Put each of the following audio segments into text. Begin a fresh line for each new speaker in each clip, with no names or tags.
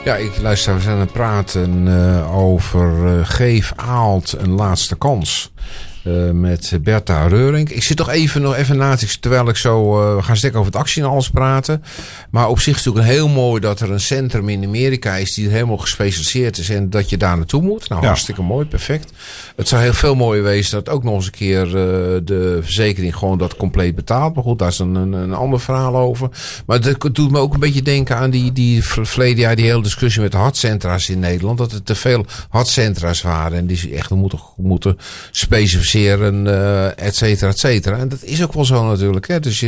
Ja, we zijn aan het praten over Geef Aalt een laatste kans. Met Bertha Reurink. Ik zit toch even na te, terwijl ik zo... we gaan steeds over het actie en alles praten. Maar op zich is het natuurlijk heel mooi dat er een centrum in Amerika is die er helemaal gespecialiseerd is en dat je daar naartoe moet. Nou, hartstikke mooi, perfect. Het zou heel veel mooier wezen dat ook nog eens een keer de verzekering gewoon dat compleet betaalt. Maar goed, daar is een ander verhaal over. Maar het doet me ook een beetje denken aan die verleden jaar die hele discussie met de hartcentra's in Nederland. Dat er te veel hartcentra's waren en die echt moeten specificeren, et cetera, et cetera. En dat is ook wel zo natuurlijk. Hè. Dus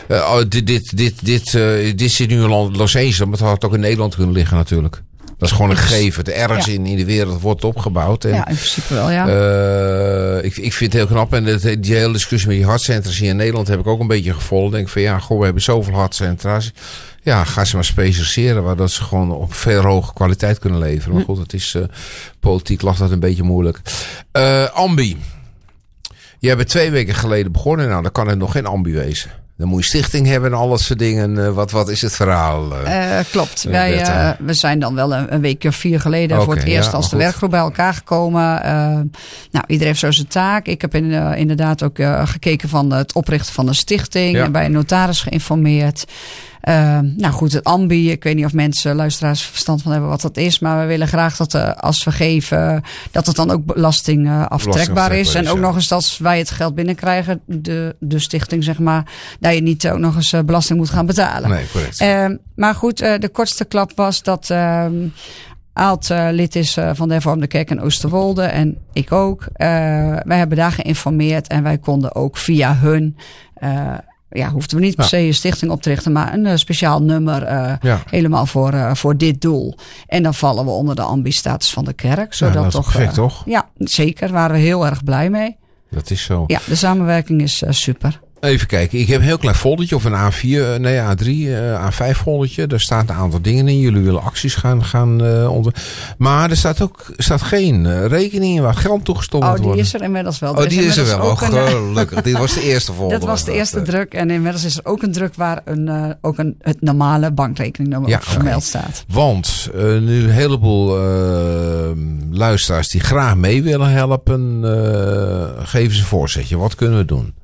dit zit nu in Los Angeles, maar het had ook in Nederland kunnen liggen natuurlijk. Dat is gewoon een gegeven. Ergens in de wereld wordt opgebouwd. En,
ja, in principe wel, ja.
Ik vind het heel knap. En die hele discussie met die hartcentra's hier in Nederland heb ik ook een beetje gevolgd. Denk van we hebben zoveel hartcentra's. Ja, ga ze maar specialiseren, waardoor ze gewoon op veel hoge kwaliteit kunnen leveren. Maar goed, het is politiek lag dat een beetje moeilijk. Ambi. Jij bent 2 weken geleden begonnen. Nou, dan kan het nog geen Ambi wezen. Dan moet je stichting hebben en al dat soort dingen. Wat is het verhaal?
Klopt. We zijn dan wel een week of 4 geleden voor het eerst als de werkgroep bij elkaar gekomen. Iedereen heeft zo zijn taak. Ik heb inderdaad ook gekeken van het oprichten van een stichting. En bij een notaris geïnformeerd. Het Ambi, ik weet niet of luisteraars verstand van hebben wat dat is. Maar we willen graag dat als we geven, dat het dan ook belasting aftrekbaar is. En ook nog eens als wij het geld binnenkrijgen, de stichting zeg maar, dat je niet ook nog eens belasting moet gaan betalen.
Nee, correct.
Maar goed, de kortste klap was dat Aalt lid is van de Hervormde Kerk in Oosterwolde en ik ook. Wij hebben daar geïnformeerd en wij konden ook via hun... hoefden we niet per se een stichting op te richten, maar een speciaal nummer helemaal voor dit doel. En dan vallen we onder de ambi-status van de kerk. Zodat
dat is perfect, toch?
Ja, zeker. Daar waren we heel erg blij mee.
Dat is zo.
Ja, de samenwerking is super.
Even kijken, ik heb een heel klein foldertje of een A3, A5 foldertje. Daar staat een aantal dingen in. Jullie willen acties gaan maar er staat geen rekening in waar geld toegestopt wordt.
Die is er inmiddels wel.
Die is er wel. Gelukkig. Dit was de eerste folder.
Dat was de eerste druk. En inmiddels is er ook een druk waar het normale bankrekeningnummer op vermeld staat.
Want nu een heleboel luisteraars die graag mee willen helpen, geven ze een voorzetje. Wat kunnen we doen?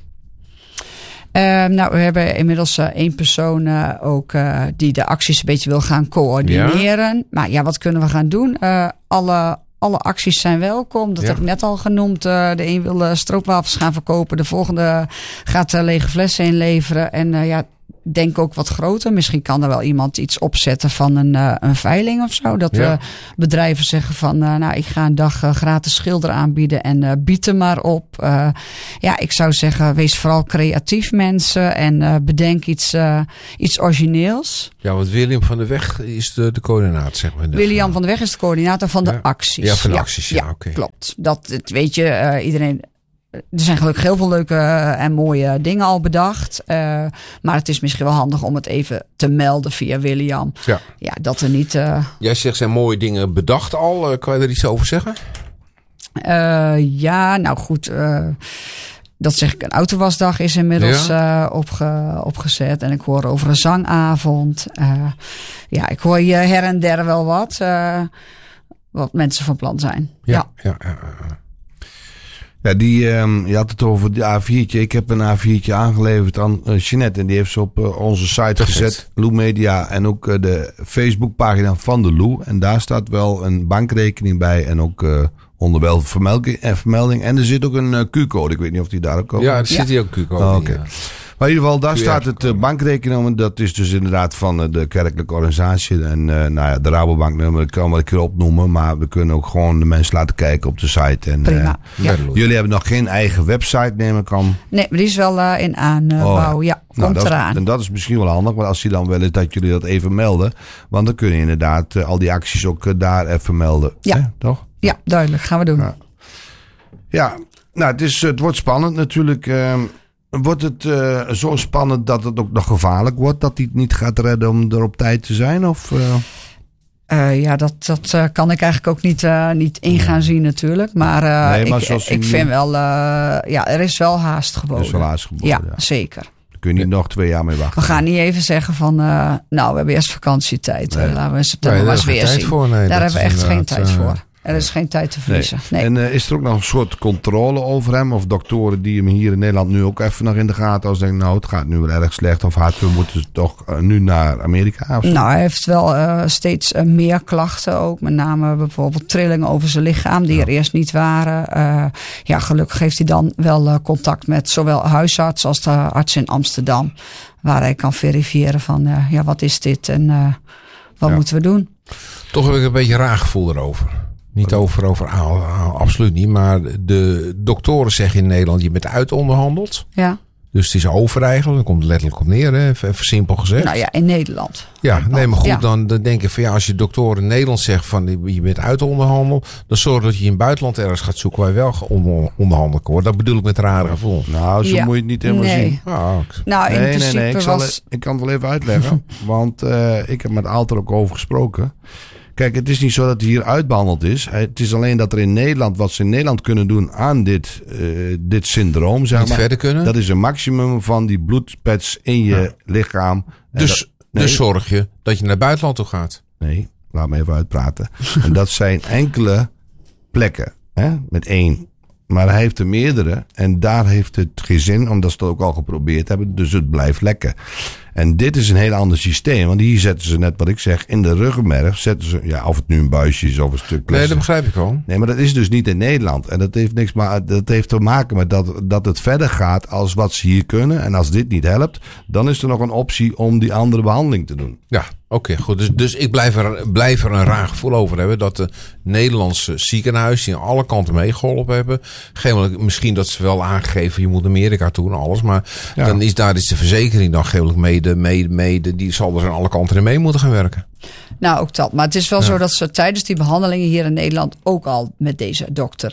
We hebben inmiddels 1 persoon ook die de acties een beetje wil gaan coördineren. Ja. Maar wat kunnen we gaan doen? Alle acties zijn welkom. Dat heb ik net al genoemd. De een wil stroopwafels gaan verkopen. De volgende gaat lege flessen inleveren. En denk ook wat groter. Misschien kan er wel iemand iets opzetten van een veiling of zo. Dat bedrijven zeggen van, ik ga een dag gratis schilderen aanbieden en bied er maar op. Ik zou zeggen, wees vooral creatief mensen en bedenk iets origineels.
Ja, want William van der Weg is de coördinator, zeg maar.
William van der Weg is de coördinator van de acties.
Ja, van de acties, oké.
Klopt. Dat weet je, iedereen... Er zijn gelukkig heel veel leuke en mooie dingen al bedacht. Maar het is misschien wel handig om het even te melden via William. Ja, dat er niet...
Jij zegt, zijn mooie dingen bedacht al. Kan je er iets over zeggen?
Dat zeg ik, een autowasdag is inmiddels opgezet. En ik hoor over een zangavond. Ik hoor hier her en der wel wat mensen van plan zijn.
Ja.
Ja, je had het over de A4'tje. Ik heb een A4'tje aangeleverd aan Jeanette. En die heeft ze op onze site gezet. Lou Media. En ook de Facebookpagina van de Lou. En daar staat wel een bankrekening bij. En ook onder wel vermelding. En er zit ook een Q-code. Ik weet niet of die daar ook komt.
Ja, er zit hier ook een Q-code.
Okay. Maar in ieder geval, daar staat het bankrekening. Dat is dus inderdaad van de kerkelijke organisatie. En de Rabobanknummer kan wat ik hier opnoemen. Maar we kunnen ook gewoon de mensen laten kijken op de site. En,
prima.
Jullie hebben nog geen eigen website, neem ik aan.
Nee, maar die is wel in aanbouw. Komt eraan.
En dat is misschien wel handig. Want als je dan wel is dat jullie dat even melden. Want dan kun je inderdaad al die acties ook daar even melden.
Ja,
hè, toch?
Ja, duidelijk. Gaan we doen.
Het wordt spannend natuurlijk. Wordt het zo spannend dat het ook nog gevaarlijk wordt? Dat hij het niet gaat redden om er op tijd te zijn? Of,
dat kan ik eigenlijk ook niet in gaan zien natuurlijk. Maar ik vind wel... er is wel haast geboden.
Er is wel haast geboden,
ja. Zeker.
Daar kun je niet nog 2 jaar mee wachten.
We gaan niet even zeggen van, we hebben eerst vakantietijd. Laten we in september maar eens weer zien. Daar hebben we echt geen tijd voor. Er is geen tijd te verliezen. Nee.
En is er ook nog een soort controle over hem? Of doktoren die hem hier in Nederland nu ook even nog in de gaten als denken, het gaat nu wel erg slecht. Of we moeten toch nu naar Amerika?
Nou, hij heeft wel steeds meer klachten ook. Met name bijvoorbeeld trillingen over zijn lichaam die er eerst niet waren. Gelukkig heeft hij dan wel contact met zowel huisarts als de arts in Amsterdam. Waar hij kan verifiëren van, wat is dit en wat moeten we doen?
Toch heb ik een beetje een raar gevoel erover. Niet over absoluut niet. Maar de doktoren zeggen in Nederland, je bent uitonderhandeld.
Ja.
Dus het is over eigenlijk. Dan komt het letterlijk op neer, hè? Even simpel gezegd.
Nou ja, in Nederland.
Ja, nee, maar goed, dan denk ik van als je dokter in Nederland zegt van je bent uitonderhandeld, dan zorg dat je in het buitenland ergens gaat zoeken waar je wel onderhandeld wordt. Dat bedoel ik met een rare gevoel.
Nou, zo moet je het niet helemaal zien.
Nou, in principe
ik kan het wel even uitleggen. Want ik heb met Aalter ook over gesproken. Kijk, het is niet zo dat hij hier uitbehandeld is. Het is alleen dat er in Nederland, wat ze in Nederland kunnen doen aan dit syndroom, zeg maar.
Verder kunnen.
Dat is een maximum van die bloedpads in je lichaam.
Dus zorg je dat je naar het buitenland toe gaat.
Nee, laat me even uitpraten. En dat zijn enkele plekken, hè, met 1. Maar hij heeft er meerdere en daar heeft het geen zin, omdat ze het ook al geprobeerd hebben. Dus het blijft lekken. En dit is een heel ander systeem. Want hier zetten ze net wat ik zeg, in de ruggenmerg zetten ze, of het nu een buisje is of een stuk plastic.
Nee, dat begrijp ik wel.
Nee, maar dat is dus niet in Nederland. En dat heeft niks, maar dat heeft te maken met dat het verder gaat als wat ze hier kunnen. En als dit niet helpt, dan is er nog een optie om die andere behandeling te doen.
Ja, oké, goed. Dus ik blijf er een raar gevoel over hebben dat de Nederlandse ziekenhuizen die aan alle kanten meegeholpen hebben. Misschien dat ze wel aangegeven, je moet Amerika toe en alles. Maar dan is daar de verzekering dan gelukkig mede. Die zal er aan alle kanten in mee moeten gaan werken.
Nou, ook dat. Maar het is wel zo dat ze tijdens die behandelingen hier in Nederland ook al met deze dokter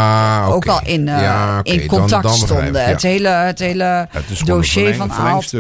ook al in contact stonden. Het hele dossier van Aalt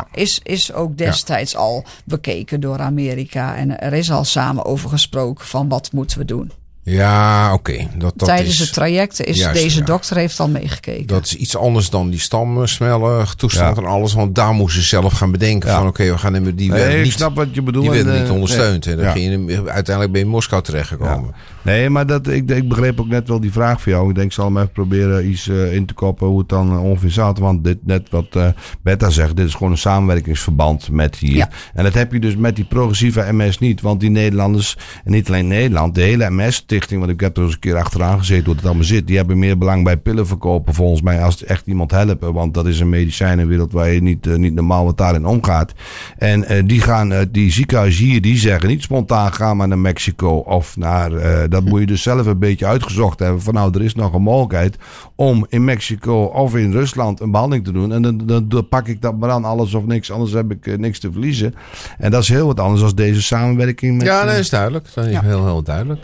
is ook destijds al bekeken door Amerika. En er is al samen over gesproken van wat moeten we doen.
Ja, oké.
Tijdens het traject is deze dokter heeft al meegekeken.
Dat is iets anders dan die stamsmellen toestand en alles. Want daar moesten ze zelf gaan bedenken van we gaan die werden
ik snap wat je bedoelt.
Die werden niet ondersteund. En uiteindelijk ben je in Moskou terechtgekomen.
Ja. Nee, maar ik begreep ook net wel die vraag van jou. Ik denk, ik zal hem even proberen iets in te koppen hoe het dan ongeveer zat. Want dit net wat Bertha zegt, dit is gewoon een samenwerkingsverband met hier. Ja. En dat heb je dus met die progressieve MS niet. Want die Nederlanders, en niet alleen Nederland, de hele MS-stichting, want ik heb er eens een keer achteraan gezeten hoe het allemaal zit. Die hebben meer belang bij pillen verkopen volgens mij als het echt iemand helpen. Want dat is een medicijnenwereld waar je niet normaal wat daarin omgaat. En die ziekenhuizen hier, die zeggen niet spontaan ga maar naar Mexico of naar... dat moet je dus zelf een beetje uitgezocht hebben. Van er is nog een mogelijkheid om in Mexico of in Rusland een behandeling te doen. En dan pak ik dat maar aan, alles of niks. Anders heb ik niks te verliezen. En dat is heel wat anders dan deze samenwerking met...
Ja, dat is duidelijk. Dat is heel duidelijk.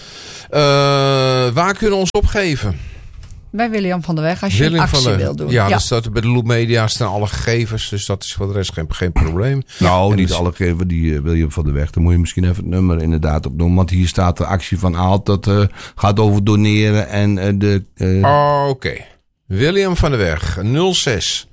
Waar kunnen we ons opgeven?
Bij William van der Weg, als je een actie wil doen.
Ja, dat staat bij de Loop Media staan alle gegevens. Dus dat is voor de rest geen probleem.
Nou, niet alle gegevens, die William van der Weg. Dan moet je misschien even het nummer inderdaad opnoemen. Want hier staat de actie van Aalt. Dat gaat over doneren en
Oké. William van der Weg, 06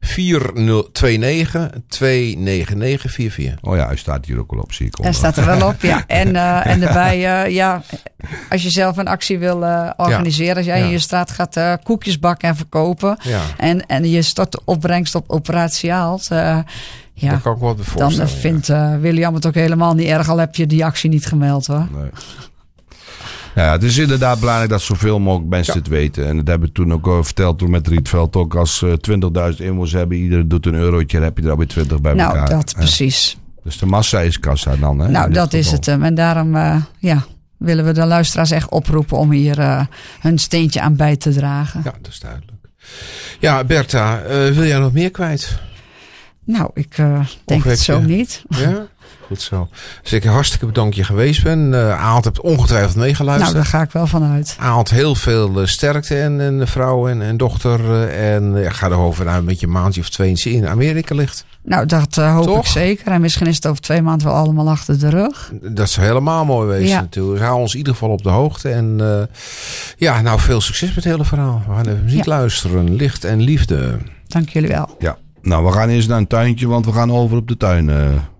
4029 29944.
Oh ja, hij staat hier ook al op, zie ik.
Hij staat er wel op, ja. En daarbij, als je zelf een actie wil organiseren. Als jij in je straat gaat koekjes bakken en verkopen. Ja. En je stort de opbrengst op Operatie Aalt.
Dat kan ik wel voorstellen.
Dan vindt William het ook helemaal niet erg. Al heb je die actie niet gemeld, hoor.
Nee. Ja, het is inderdaad belangrijk dat zoveel mogelijk mensen het weten. En dat hebben we toen ook verteld toen met Rietveld ook. Als 20.000 inwoners hebben, ieder doet een eurotje, dan heb je er alweer 20 bij elkaar.
Nou, dat precies.
Dus de massa is kassa dan. Hè,
nou, dat is het. En daarom willen we de luisteraars echt oproepen om hier hun steentje aan bij te dragen.
Ja, dat is duidelijk. Ja, Bertha, wil jij nog meer kwijt?
Nou, ik denk het zo niet.
Ja? Goed zo. Dus ik hartstikke bedankt dat je geweest bent. Aalt hebt ongetwijfeld meegeluisterd.
Nou, daar ga ik wel van uit.
Aalt heel veel sterkte en de vrouw en dochter. En ga erover naar met je maandje of 2 in Amerika ligt.
Nou, dat hoop ik zeker. En misschien is het over 2 maanden wel allemaal achter de rug.
Dat zou helemaal mooi wezen natuurlijk. Dus hou ons in ieder geval op de hoogte. En veel succes met het hele verhaal. We gaan even muziek luisteren. Licht en liefde.
Dank jullie wel.
Ja. Nou, we gaan eerst naar een tuintje, want we gaan over op de tuin.